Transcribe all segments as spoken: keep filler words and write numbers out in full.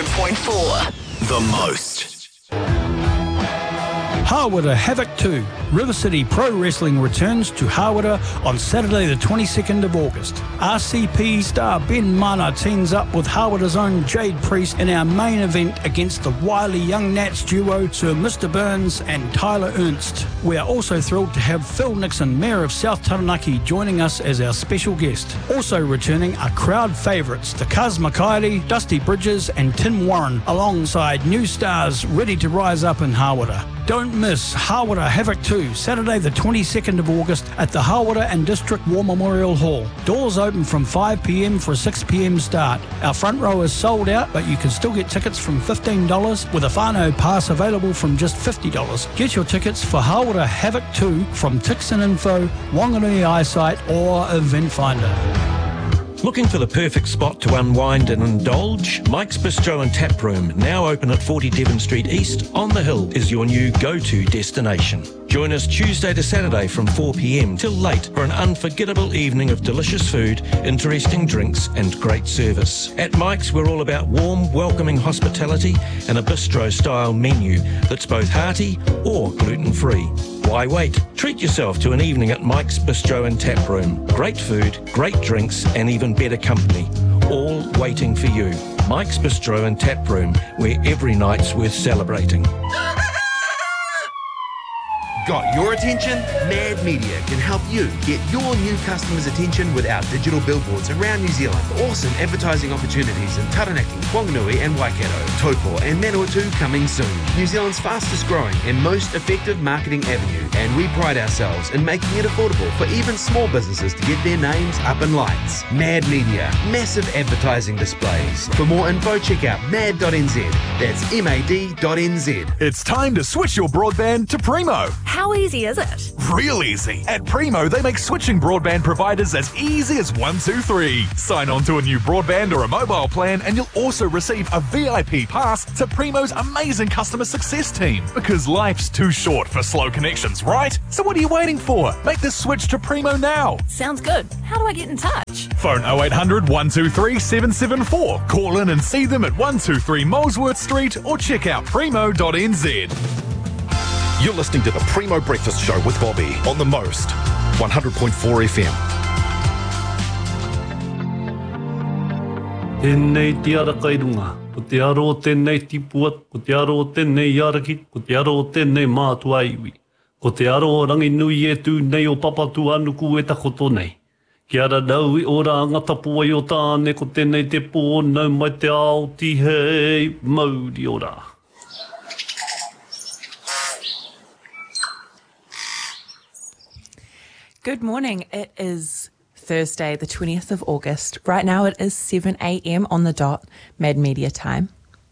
hundred point four. The most. Hāwera Havoc two. River City Pro Wrestling returns to Hāwera on Saturday the twenty-second of August. R C P star Ben Mana teams up with Hāwera's own Jade Priest in our main event against the wily Young Nats duo Sir Mister Burns and Tyler Ernst. We are also thrilled to have Phil Nixon, Mayor of South Taranaki, joining us as our special guest. Also returning are crowd favourites, the Kaz Makairi, Dusty Bridges and Tim Warren, alongside new stars ready to rise up in Hāwera. Don't miss Hāwera Havoc two, Saturday the twenty-second of August at the Hāwera and District War Memorial Hall. Doors open from five p m for a six p m start. Our front row is sold out, but you can still get tickets from fifteen dollars with a whānau pass available from just fifty dollars. Get your tickets for Hāwera Havoc two from Tixon Info, Wanganui Eyesight or Event Finder. Looking for the perfect spot to unwind and indulge? Mike's Bistro and Tap Room, now open at forty Devon Street East on the Hill, is your new go-to destination. Join us Tuesday to Saturday from four p m till late for an unforgettable evening of delicious food, interesting drinks and great service. At Mike's, we're all about warm, welcoming hospitality and a bistro-style menu that's both hearty or gluten-free. Why wait? Treat yourself to an evening at Mike's Bistro and Tap Room. Great food, great drinks and even better company. All waiting for you. Mike's Bistro and Tap Room, where every night's worth celebrating. Got your attention? Mad Media can help you get your new customers' attention with our digital billboards around New Zealand. Awesome advertising opportunities in Taranaki, Whanganui and Waikato, Taupo and Manawatu coming soon. New Zealand's fastest growing and most effective marketing avenue, and we pride ourselves in making it affordable for even small businesses to get their names up in lights. Mad Media, massive advertising displays. For more info, check out mad dot n z. That's M A D dot N Z. It's time to switch your broadband to Primo. How easy is it? Real easy. At Primo, they make switching broadband providers as easy as one, two, three. Sign on to a new broadband or a mobile plan and you'll also receive a V I P pass to Primo's amazing customer success team. Because life's too short for slow connections, right? So what are you waiting for? Make the switch to Primo now. Sounds good. How do I get in touch? Phone oh eight hundred, one two three, seven seven four. Call in and see them at one two three Molesworth Street or check out primo dot n z. You're listening to the Primo Breakfast Show with Bobby on the most, one hundred point four F M. Tēnei te ara kairunga, ko te aro tēnei tipuat, ko te aro tēnei araki, ko te aro tēnei mātua iwi. Ko te aro rangi nui e tū nei o papatu anuku e takoto nei. Ki ara nau i ora angata pua i o tāne, ko tēnei te pō nau mai te ao ti hei mauri ora. Good morning. It is Thursday, the twentieth of August. Right now it is seven a m on the dot, Mad Media time.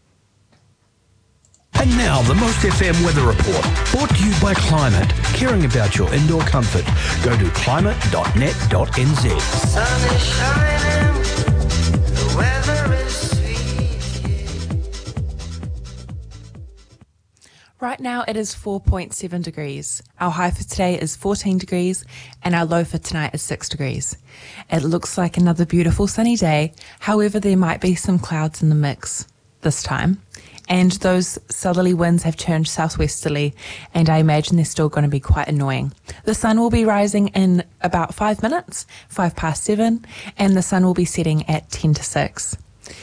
And now the Most F M Weather Report, brought to you by Climate, caring about your indoor comfort. Go to climate dot net dot n z. Sun is shining, the weather is sweet. Right now it is four point seven degrees. Our high for today is fourteen degrees and our low for tonight is six degrees. It looks like another beautiful sunny day. However, there might be some clouds in the mix this time. And those southerly winds have turned southwesterly, and I imagine they're still going to be quite annoying. The sun will be rising in about five minutes, five past seven, and the sun will be setting at ten to six.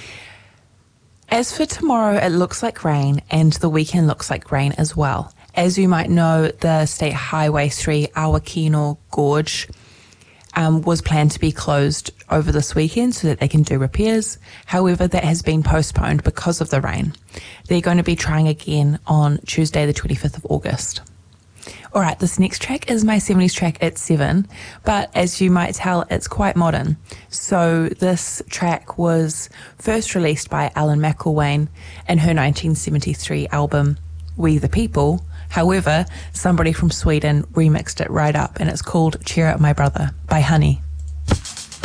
As for tomorrow, it looks like rain, and the weekend looks like rain as well. As you might know, the State Highway three Awakino Gorge Um, was planned to be closed over this weekend so that they can do repairs. However, that has been postponed because of the rain. They're going to be trying again on Tuesday, the twenty-fifth of August. All right, this next track is my seventies track at seven, but as you might tell, it's quite modern. So this track was first released by Alan McIlwain in her nineteen seventy-three album, We the People. However, somebody from Sweden remixed it right up, and it's called Cheer Up My Brother by Honey.